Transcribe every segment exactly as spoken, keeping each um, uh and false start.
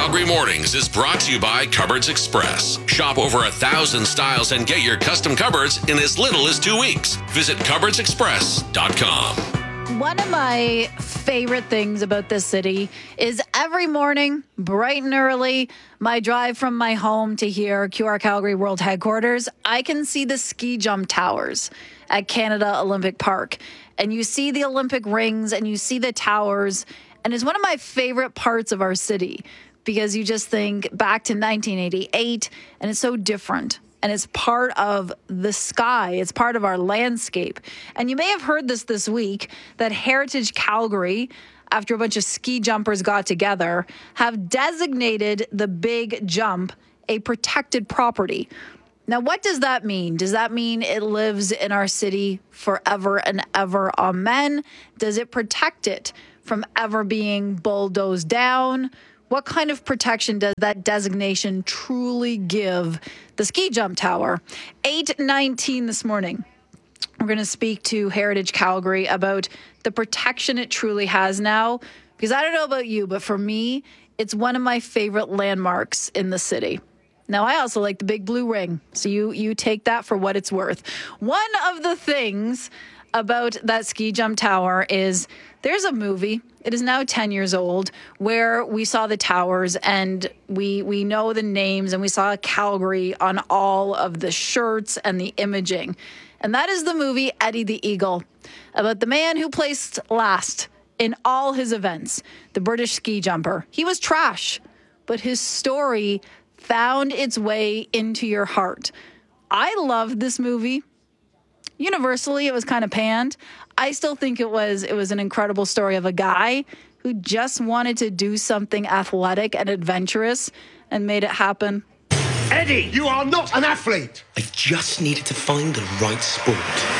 Calgary Mornings is brought to you by Cupboards Express. Shop over a thousand styles and get your custom cupboards in as little as two weeks. Visit cupboards express dot com. One of my favorite things about this city is every morning, bright and early, my drive from my home to here, Q R Calgary World Headquarters, I can see the ski jump towers at Canada Olympic Park. And you see the Olympic rings and you see the towers. And it's one of my favorite parts of our city because you just think back to nineteen eighty-eight and it's so different. And it's part of the sky. It's part of our landscape. And you may have heard this this week that Heritage Calgary, after a bunch of ski jumpers got together, have designated the big jump a protected property. Now, what does that mean? Does that mean it lives in our city forever and ever? Amen. Does it protect it from ever being bulldozed down? What kind of protection does that designation truly give the ski jump tower? eight nineteen this morning, we're going to speak to Heritage Calgary about the protection it truly has now. Because I don't know about you, but for me, it's one of my favorite landmarks in the city. Now, I also like the big blue ring, so you you take that for what it's worth. One of the things about that ski jump tower is there's a movie, it is now ten years old, where we saw the towers and we we know the names and we saw Calgary on all of the shirts and the imaging. And that is the movie Eddie the Eagle, about the man who placed last in all his events, the British ski jumper. He was trash, but his story found its way into your heart. I loved this movie. Universally, it was kind of panned. I still think it was it was an incredible story of a guy who just wanted to do something athletic and adventurous and made it happen. Eddie, you are not an athlete. I just needed to find the right sport.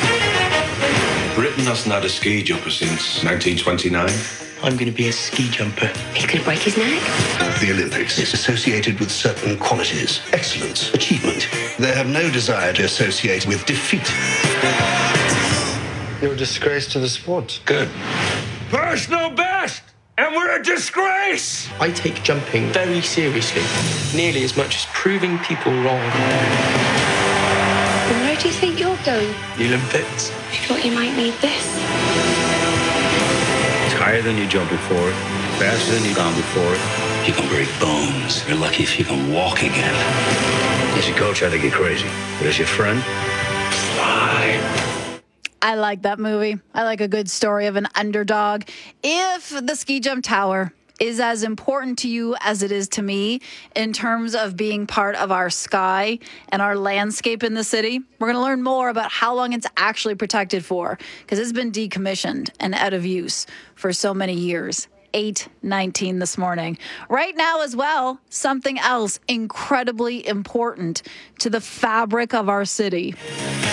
Britain hasn't had a ski jumper since nineteen twenty-nine. I'm going to be a ski jumper. He could break his neck. The Olympics is associated with certain qualities, excellence, achievement. They have no desire to associate with defeat. You're a disgrace to the sport. Good. Personal best! And we're a disgrace! I take jumping very seriously, nearly as much as proving people wrong. Where do you think you're going? The Olympics. I thought you might need this. It's higher than you jumped before, faster than you've gone before. You can break bones. You're lucky if you can walk again. As your coach, I think you're crazy. But as your friend, fly. I like that movie. I like a good story of an underdog. If the ski jump tower is as important to you as it is to me in terms of being part of our sky and our landscape in the city, we're going to learn more about how long it's actually protected for, because it's been decommissioned and out of use for so many years. eight nineteen this morning. Right now as well, something else incredibly important to the fabric of our city.